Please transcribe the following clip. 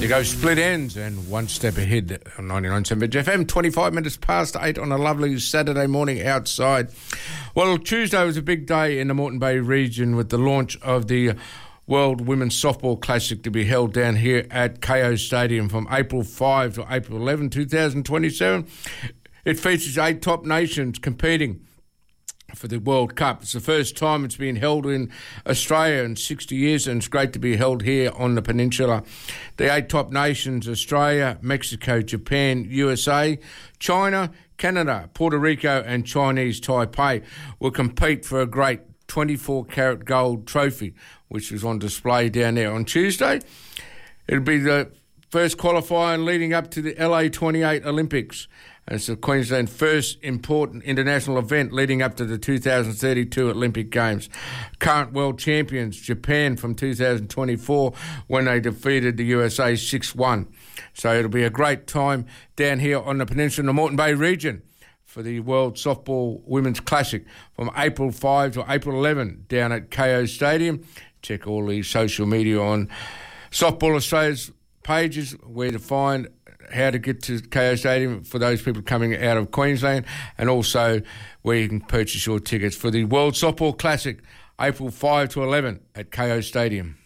You go Split Ends and One Step Ahead on 99.7 FM, 25 minutes past 8 on a lovely Saturday morning outside. Well, Tuesday was a big day in the Moreton Bay region with the launch of the World Women's Softball Classic to be held down here at KO Stadium from April 5 to April 11, 2027. It features 8 top nations competing for the World Cup. It's the first time it's been held in Australia in 60 years, and it's great to be held here on the peninsula. The 8 top nations, Australia, Mexico, Japan, USA, China, Canada, Puerto Rico and Chinese Taipei, will compete for a great 24-carat gold trophy, which was on display down there on Tuesday. It'll be the first qualifier leading up to the LA 28 Olympics. And it's the Queensland's first important international event leading up to the 2032 Olympic Games. Current world champions, Japan from 2024, when they defeated the USA 6-1. So it'll be a great time down here on the peninsula in the Moreton Bay region for the World Softball Women's Classic from April 5 to April 11 down at KO Stadium. Check all the social media on Softball Australia's pages where to find how to get to KO Stadium for those people coming out of Queensland, and also where you can purchase your tickets for the World Softball Classic, April 5 to 11 at KO Stadium.